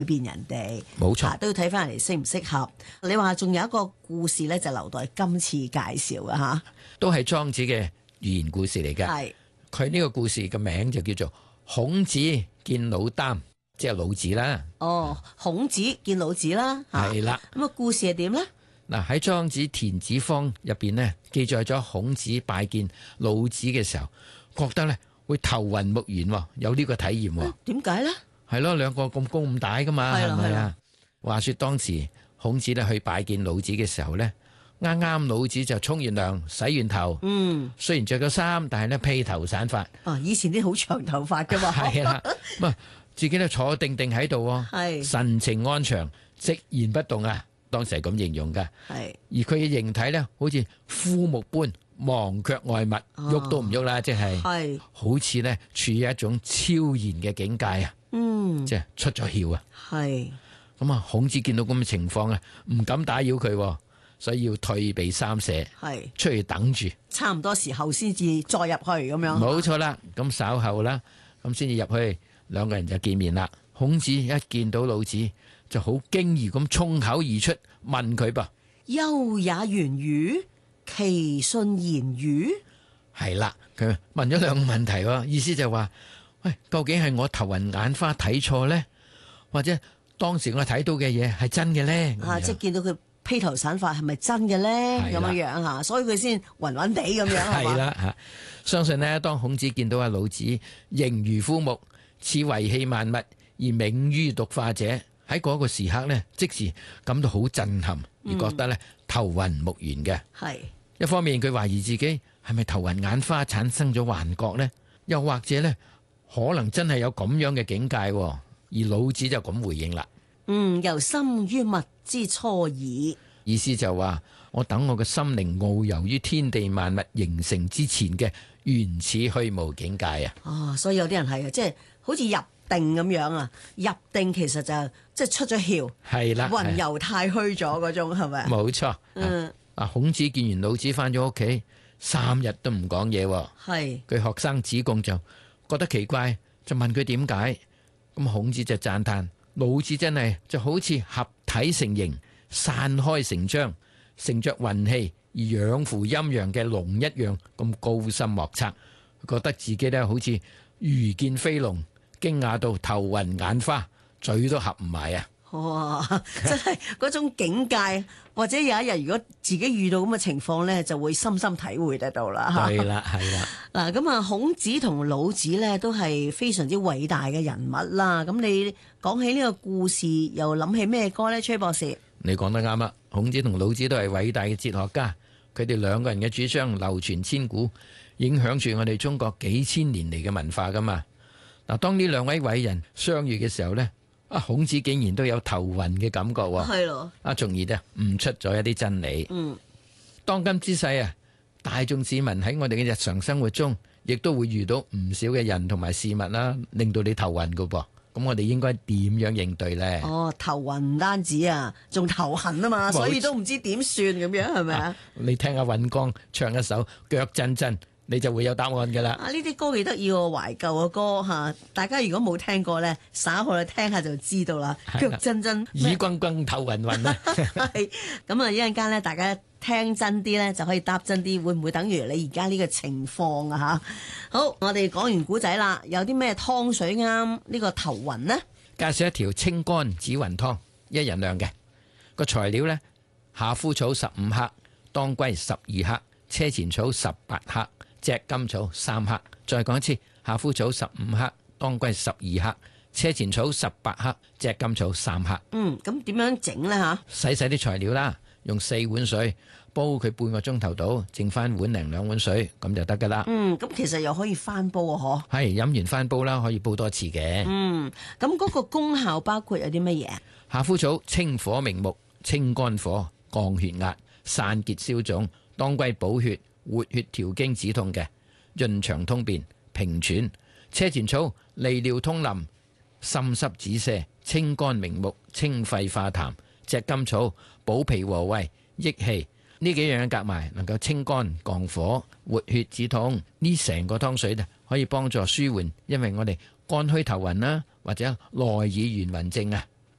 變人哋， 冇錯， 都要睇翻人哋適唔適合。你話仲有一個故事咧，就留待今次介紹啊嚇。 都係莊子嘅寓言故事嚟嘅。 係佢呢個故事嘅名就叫做孔子見老擔，即係老子啦。 哦，孔子見老子啦， 係啦。 咁啊，故事係點咧？ 嗱，喺莊子田子方入邊呢，記載咗孔子拜見老子嘅時候，覺得咧會頭暈目眩，有呢個體驗。 點解咧？ 係咯，兩個咁高咁大噶嘛，係咪啊？話說當時孔子咧去拜見老子嘅時候咧，啱啱老子就沖完涼、洗完頭，雖然着咗衫，但係咧披頭散髮。 以前啲好長頭髮噶嘛。 係啦，咁啊自己咧坐定定喺度，神情安詳，寂然不動啊。當時係咁形容噶。係而佢嘅形體咧，好似枯木般，忘卻外物，喐都唔喐啦，即係好似咧處於一種超然嘅境界啊。即係出咗竅啊。係咁啊，孔子見到咁嘅情況啊，唔敢打擾佢，所以要退避三舍，出去等住， 差唔多時候先至再入去咁樣。 冇錯啦，咁稍後啦，咁先至入去，兩個人就見面啦。孔子一見到老子，就好驚異咁衝口而出問佢噃： 憂也言語，其信言語？ 係啦，佢問咗兩個問題，意思就係話：喂，究竟係我頭暈眼花睇錯呢？或者當時我睇到嘅嘢係真嘅呢？ 即係見到佢披頭散髮係咪真嘅呢？咁樣樣吓，所以佢先暈暈地咁樣係啦吓。相信呢，當孔子見到阿老子形如枯木，似遺棄萬物而冥於獨化者，喺嗰個時刻呢，即時感到好震撼，而覺得呢頭暈目眩嘅。係一方面佢懷疑自己係咪頭暈眼花產生咗幻覺呢？又或者呢，可能真係有咁樣嘅境界，而老子就咁回應啦。 由心於物之初矣。意思就話我等我嘅心靈遨遊於天地萬物形成之前嘅原始虛無境界啊。 所以有啲人係即係好似入定咁樣啊，入定其實就即係出咗竅，係啦，魂遊太虛咗嗰種係咪？ 冇錯。孔子見完老子翻咗屋企，3日都唔講嘢。係佢學生子貢就覺得奇怪，就問佢點解。咁孔子就讚嘆老子真係就好似合體成形，散開成章，乘着運氣而養扶陰陽嘅龍一樣咁高深莫測。覺得自己咧好似如見飛龍，驚訝到頭暈眼花，嘴都合唔埋啊！ 哇，真係嗰種境界，或者有一日如果自己遇到咁嘅情況咧，就會深深體會得到啦。 係啦，係啦。 嗱，咁啊，孔子同老子咧都係非常之偉大嘅人物啦。咁你講起呢個故事，又諗起咩歌咧？崔博士， 你講得啱啦。孔子同老子都係偉大嘅哲學家，佢哋兩個人嘅主張流傳千古，影響住我哋中國幾千年嚟嘅文化噶嘛。嗱，當呢兩位偉人相遇嘅時候咧，孔子竟然都有頭暈嘅感覺喎。係咯。從而咧悟出咗一啲真理。當今之世啊，大眾市民喺我哋嘅日常生活中，亦都會遇到唔少嘅人同埋事物啦，令到你頭暈噶噃。咁我哋應該點樣應對咧？ 頭暈唔單止啊，仲頭痕啊嘛，所以都唔知點算咁樣，係咪啊？ 你聽阿尹光唱一首《腳震震》，你就會有答案噶啦。 呢啲歌幾得意喎，懷舊嘅歌吓，大家如果冇聽過咧，稍後去聽下就知道啦。腳震震， 耳轟轟，頭暈暈啊！ 係咁啊！一陣間咧，大家聽真啲咧，就可以答真啲，會唔會等於你而家呢個情況啊？吓，好，我哋講完古仔啦，有啲咩湯水啱呢個頭暈呢？ 介紹一條清肝紫雲湯，1人量嘅個材料呢：夏枯草15克，當歸12克，車前草18克，炙甘草3克。再講一次，夏枯草15克，當歸12克，車前草18克，炙甘草3克。 咁點樣整呢？ 洗啲材料啦，用4碗水煲佢半個鐘頭到，剩翻1零2碗水咁就得噶啦。 咁其實又可以翻煲啊，嗬？係飲完翻煲啦，可以煲多次嘅。 咁嗰個功效包括有啲乜嘢？ 夏枯草清火明目，清肝火，降血壓，散結消腫；當歸補血，活血調經止痛嘅，潤腸通便，平喘；車前草利尿通淋，滲濕止瀉，清肝明目，清肺化痰；炙甘草補脾和胃，益氣。呢幾樣夾埋，能夠清肝降火、活血止痛。呢成個湯水可以幫助舒緩，因為我哋肝虛頭暈啦，或者內耳眩暈症啊。